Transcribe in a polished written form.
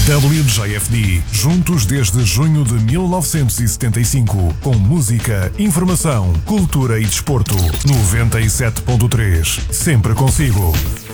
WJFD, juntos desde junho de 1975, com música, informação, cultura e desporto. 97.3, sempre consigo.